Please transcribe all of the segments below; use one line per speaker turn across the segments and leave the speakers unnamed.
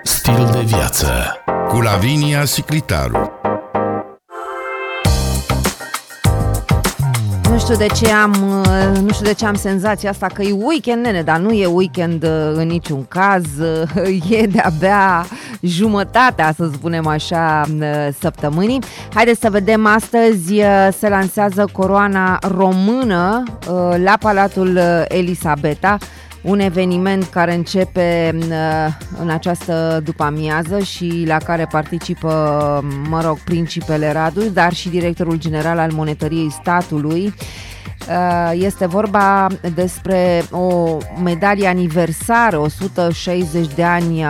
Stil de viață cu Lavinia Siclitaru.
Nu știu de ce am senzația asta că e weekend, nene, dar nu e weekend în niciun caz. E de-abia jumătatea, să spunem așa, săptămânii. Haideți să vedem, astăzi se lansează coroana română la Palatul Elisabeta. Un eveniment care începe în această după-amiază și la care participă, principele Radu, dar și directorul general al Monetăriei Statului. Este vorba despre o medalie aniversară, 160 de ani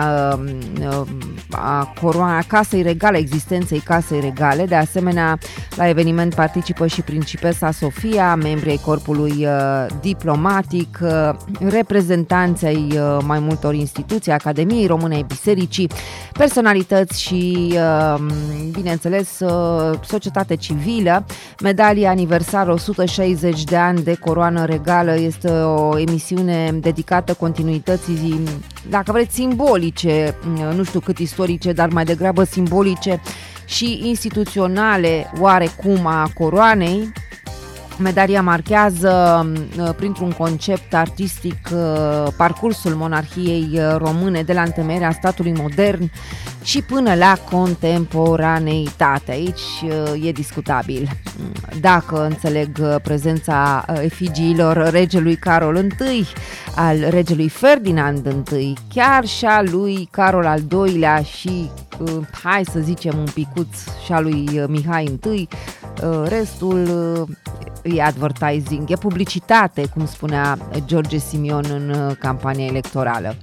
a Casei Regale, existenței Casei Regale. De asemenea, la eveniment participă și principesa Sofia, membrii ai corpului diplomatic, reprezentanți ai mai multor instituții, Academiei Române ai Bisericii, personalități și, bineînțeles, societate civilă. Medalia aniversară 160 de ani de coroană regală este o emisiune dedicată continuității, dacă vreți, simbolice, nu știu cât istorice, dar mai degrabă simbolice și instituționale oarecum a coroanei. Medalia marchează printr-un concept artistic parcursul monarhiei române de la întemeierea statului modern și până la contemporaneitate. Aici e discutabil dacă înțeleg prezența efigiilor regelui Carol I, al regelui Ferdinand I, chiar și a lui Carol al II-lea și, hai să zicem un picuț, și a lui Mihai I. Restul e advertising, e publicitate, cum spunea George Simion în campania electorală.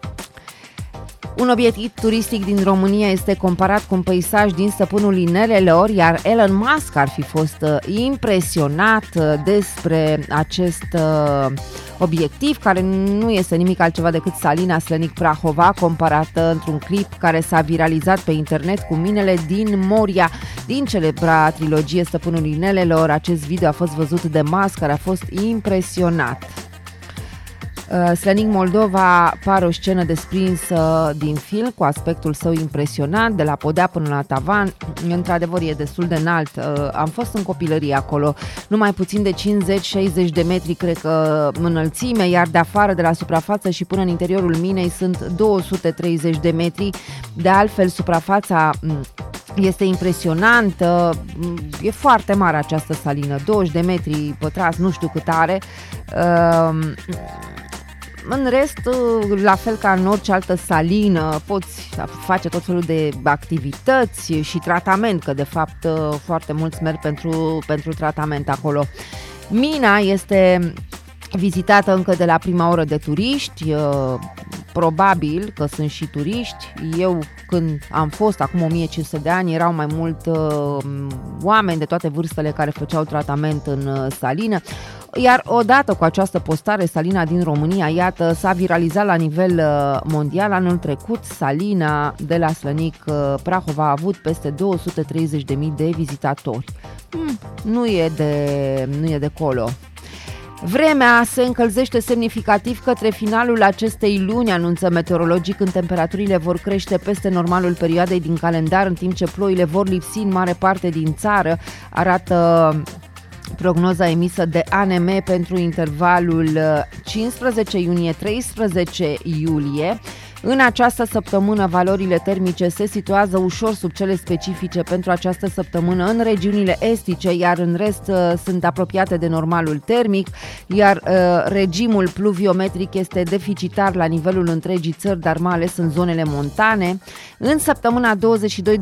Un obiectiv turistic din România este comparat cu un peisaj din Stăpânul Inelelor, iar Elon Musk ar fi fost impresionat despre acest obiectiv, care nu este nimic altceva decât Salina Slănic-Prahova, comparată într-un clip care s-a viralizat pe internet cu minele din Moria, din celebra trilogie Stăpânul Inelelor. Acest video a fost văzut de Musk, care a fost impresionat. Slănic Moldova pare o scenă desprinsă din film, cu aspectul său impresionant, de la podea până la tavan. Într-adevăr e destul de înalt. Am fost în copilărie acolo, numai puțin de 50-60 de metri, cred că, înălțime, iar de afară, de la suprafață și până în interiorul minei, sunt 230 de metri. De altfel, suprafața este impresionantă, e foarte mare această salină, 20 de metri pătrați, nu știu cât are. În rest, la fel ca în orice altă salină, poți face tot felul de activități și tratament, că de fapt foarte mulți merg pentru tratament acolo. Mina este vizitată încă de la prima oră de turiști, probabil că sunt și turiști. Eu, când am fost acum 1500 de ani, erau mai mult oameni de toate vârstele care făceau tratament în salină. Iar odată cu această postare, salina din România, iată, s-a viralizat la nivel mondial. Anul trecut, salina de la Slănic-Prahova a avut peste 230.000 de vizitatori. Nu e de colo. Vremea se încălzește semnificativ către finalul acestei luni, anunță meteorologii, când temperaturile vor crește peste normalul perioadei din calendar, în timp ce ploile vor lipsi în mare parte din țară, arată prognoza emisă de ANM pentru intervalul 15 iunie-13 iulie. În această săptămână, valorile termice se situează ușor sub cele specifice pentru această săptămână în regiunile estice, iar în rest sunt apropiate de normalul termic, iar regimul pluviometric este deficitar la nivelul întregii țări, dar mai ales în zonele montane. În săptămâna 22-29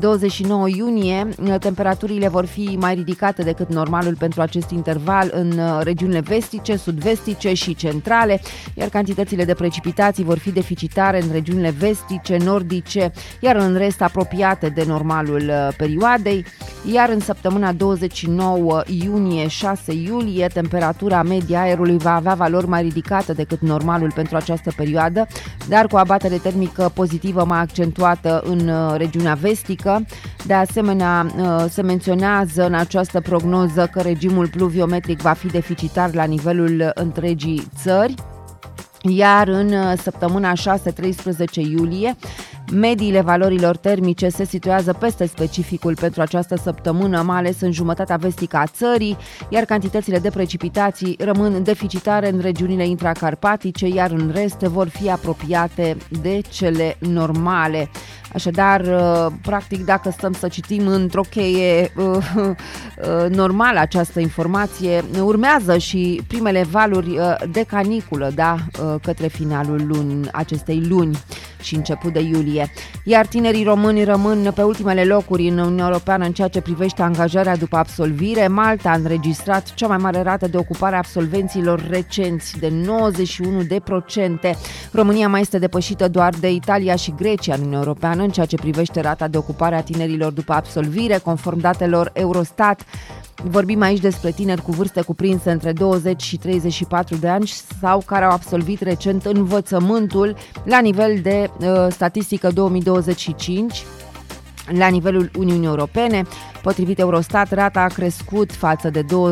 iunie, temperaturile vor fi mai ridicate decât normalul pentru acest interval în regiunile vestice, sud-vestice și centrale, iar cantitățile de precipitații vor fi deficitare în regiunile vestice, nordice, iar în rest apropiate de normalul perioadei. Iar în săptămâna 29 iunie-6 iulie, temperatura media aerului va avea valori mai ridicate decât normalul pentru această perioadă, dar cu o abatere termică pozitivă mai accentuată în regiunea vestică. De asemenea, se menționează în această prognoză că regimul pluviometric va fi deficitar la nivelul întregii țări. Iar în săptămâna 6-13 iulie, Mediile valorilor termice se situează peste specificul pentru această săptămână, mai ales în jumătatea vestică a țării, iar cantitățile de precipitații rămân deficitare în regiunile intracarpatice, iar în rest vor fi apropiate de cele normale. Așadar, practic, dacă stăm să citim într-o cheie normală această informație, urmează și primele valuri de caniculă, către finalul acestei luni și început de iulie. Iar tinerii români rămân pe ultimele locuri în Uniunea Europeană în ceea ce privește angajarea după absolvire. Malta a înregistrat cea mai mare rată de ocupare a absolvenților recenți, de 91%. România mai este depășită doar de Italia și Grecia în Uniunea Europeană în ceea ce privește rata de ocupare a tinerilor după absolvire, conform datelor Eurostat. Vorbim aici despre tineri cu vârste cuprinse între 20 și 34 de ani sau care au absolvit recent învățământul la nivel de statistică 2025. La nivelul Uniunii Europene, potrivit Eurostat, rata a crescut față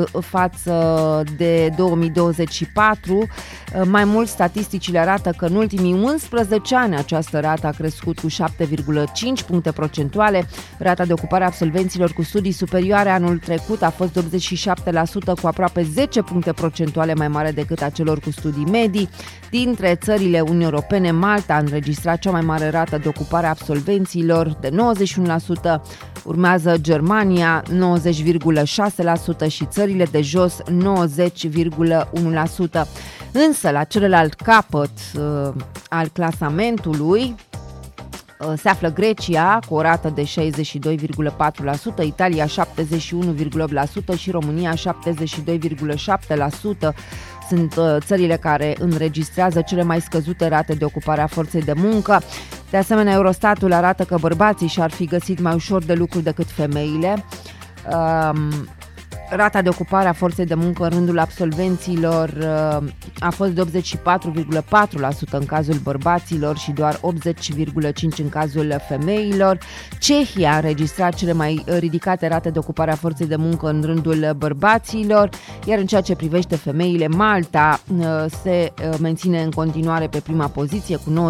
de 2024. Mai mult, statisticile arată că în ultimii 11 ani această rată a crescut cu 7,5 puncte procentuale. Rata de ocupare a absolvenților cu studii superioare anul trecut a fost de 87%, cu aproape 10 puncte procentuale mai mare decât a celor cu studii medii. Dintre țările Uniunii Europene, Malta a înregistrat cea mai mare rată de ocupare a absolvenților, de 91%, urmează Germania 90,6% și țările de jos 90,1%. Însă la celălalt capăt al clasamentului se află Grecia cu o rată de 62,4%, Italia 71,8% și România 72,7%. Sunt țările care înregistrează cele mai scăzute rate de ocupare a forței de muncă. De asemenea, Eurostatul arată că bărbații și-ar fi găsit mai ușor de lucru decât femeile. Rata de ocupare a forței de muncă în rândul absolvenților a fost de 84,4% în cazul bărbaților și doar 80,5% în cazul femeilor. Cehia a înregistrat cele mai ridicate rate de ocupare a forței de muncă în rândul bărbaților, iar în ceea ce privește femeile, Malta se menține în continuare pe prima poziție cu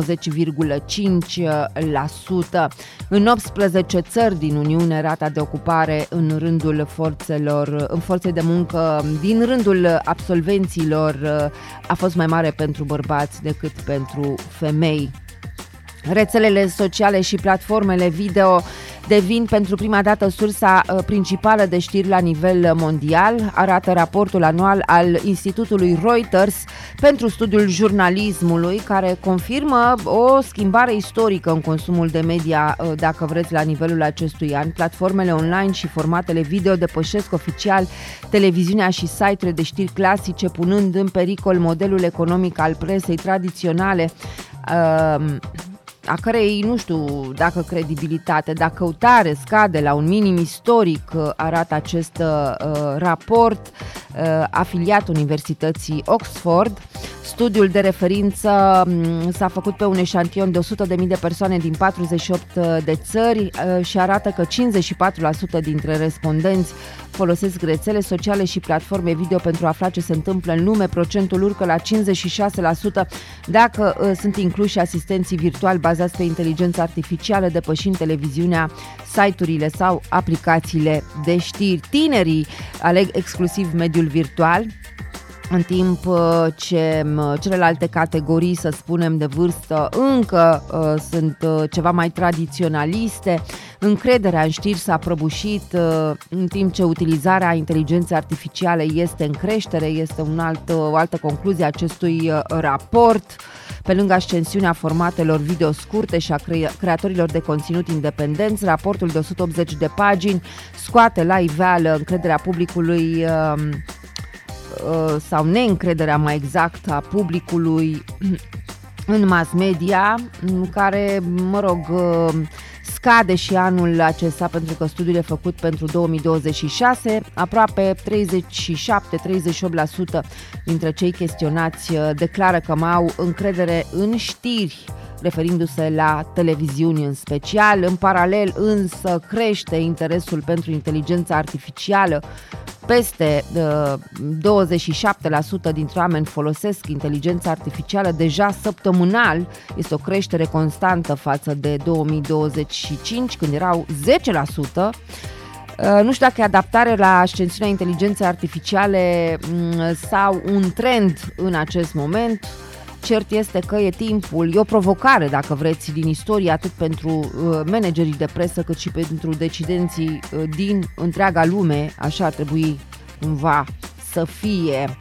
90,5%. În 18 țări din Uniune, rata de ocupare în rândul forței de muncă din rândul absolvenților a fost mai mare pentru bărbați decât pentru femei. Rețelele sociale și platformele video devin pentru prima dată sursa principală de știri la nivel mondial, arată raportul anual al Institutului Reuters pentru studiul jurnalismului, care confirmă o schimbare istorică în consumul de media, dacă vreți, la nivelul acestui an. Platformele online și formatele video depășesc oficial televiziunea și site-urile de știri clasice, punând în pericol modelul economic al presei tradiționale, a cărei, nu știu dacă credibilitate, dacă căutare scade la un minim istoric, arată acest raport afiliat Universității Oxford. Studiul de referință s-a făcut pe un eșantion de 100.000 de persoane din 48 de țări și arată că 54% dintre respondenți folosesc rețele sociale și platforme video pentru a afla ce se întâmplă în lume. Procentul urcă la 56% dacă sunt incluși asistenții virtuali bazați pe inteligență artificială, depășind televiziunea, site-urile sau aplicațiile de știri. Tinerii aleg exclusiv mediul virtual, în timp ce celelalte categorii, să spunem, de vârstă încă sunt ceva mai tradiționaliste. Încrederea în știri s-a prăbușit, în timp ce utilizarea inteligenței artificiale este în creștere. Este o altă concluzie a acestui raport. Pe lângă ascensiunea formatelor video scurte și a creatorilor de conținut independenți, raportul de 180 de pagini scoate la iveală încrederea publicului sau neîncrederea, mai exact, a publicului în mass media, care, scade și anul acesta, pentru că studiul e făcut pentru 2026. Aproape 37-38% dintre cei chestionați declară că mai au încredere în știri, referindu-se la televiziuni în special. În paralel însă crește interesul pentru inteligența artificială, Peste 27% dintre oameni folosesc inteligența artificială deja săptămânal. Este o creștere constantă față de 2025, când erau 10%. Nu știu dacă e adaptare la ascensiunea inteligenței artificiale sau un trend în acest moment. Cert este că e timpul, e o provocare, dacă vreți, din istorie, atât pentru managerii de presă, cât și pentru decidenții din întreaga lume. Așa ar trebui cumva să fie.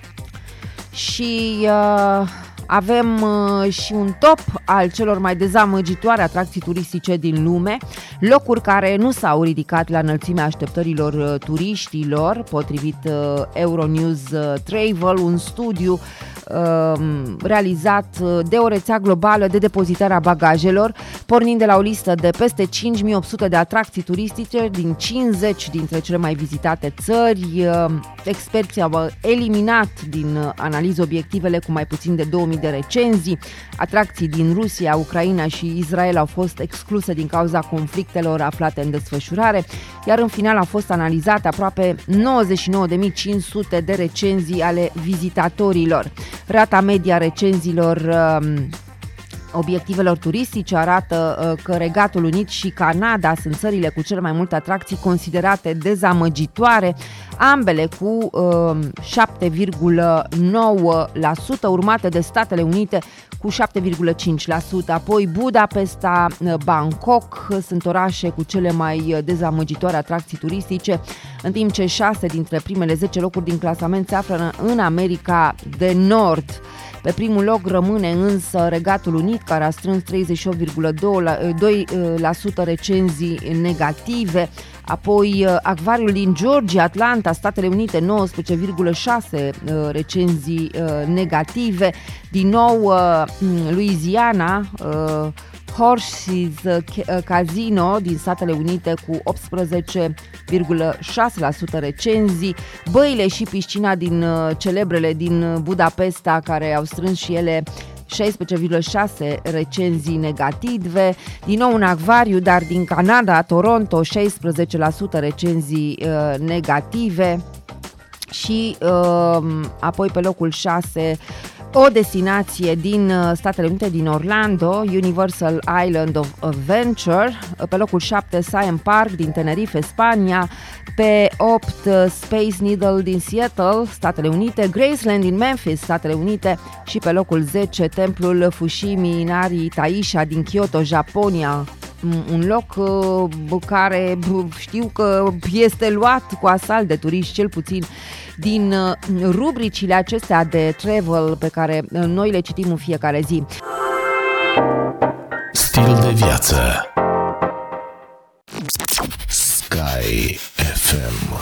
Și avem și un top al celor mai dezamăgitoare atracții turistice din lume, locuri care nu s-au ridicat la înălțimea așteptărilor turiștilor, potrivit Euronews Travel, un studiu realizat de o rețea globală de depozitare a bagajelor, pornind de la o listă de peste 5800 de atracții turistice din 50 dintre cele mai vizitate țări. Experții au eliminat din analiză obiectivele cu mai puțin de 2000 de recenzii. Atracții din Rusia, Ucraina și Israel au fost excluse din cauza conflictelor aflate în desfășurare, iar în final au fost analizate aproape 99.500 de recenzii ale vizitatorilor. Rata media recenziilor obiectivelor turistice arată că Regatul Unit și Canada sunt țările cu cele mai multe atracții considerate dezamăgitoare, ambele cu 7,9%, urmate de Statele Unite cu 7,5%. Apoi Budapesta, Bangkok sunt orașe cu cele mai dezamăgitoare atracții turistice, în timp ce 6 dintre primele 10 locuri din clasament se află în America de Nord. Pe primul loc rămâne însă Regatul Unit, care a strâns 38,2% recenzii negative, apoi acvariul din Georgia, Atlanta, Statele Unite, 19,6% recenzii negative, din nou Louisiana, Horses Casino din Statele Unite cu 18,6% recenzii, băile și piscina din celebrele din Budapesta, care au strâns și ele 16,6% recenzii negative, din nou un acvariu, dar din Canada, Toronto, 16% recenzii negative și apoi pe locul 6 o destinație din Statele Unite, din Orlando, Universal Island of Adventure, pe locul 7 Science Park din Tenerife, Spania, pe 8 Space Needle din Seattle, Statele Unite, Graceland din Memphis, Statele Unite și pe locul 10 templul Fushimi Inari Taisha din Kyoto, Japonia. Un loc care știu că este luat cu asalt de turiști, cel puțin din rubricile acestea de travel pe care noi le citim în fiecare zi.
Stil de viață. Sky FM.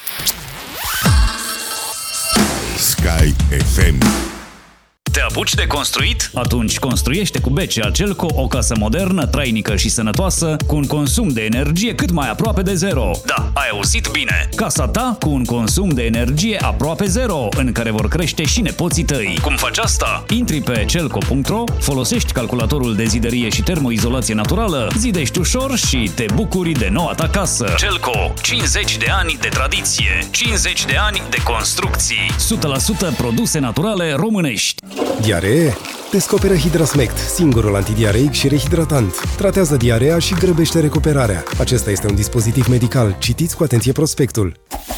Sky FM.
Te apuci de construit? Atunci construiește cu BCA Celco o casă modernă, trainică și sănătoasă, cu un consum de energie cât mai aproape de zero. Da, ai auzit bine! Casa ta cu un consum de energie aproape zero, în care vor crește și nepoții tăi. Cum faci asta? Intri pe celco.ro, folosești calculatorul de zidărie și termoizolație naturală, zidești ușor și te bucuri de noua ta casă. Celco, 50 de ani de tradiție, 50 de ani de construcții, 100% produse naturale românești.
Diaree? Descoperă Hidrasmect, singurul antidiareic și rehidratant. Tratează diarea și grăbește recuperarea. Acesta este un dispozitiv medical. Citiți cu atenție prospectul.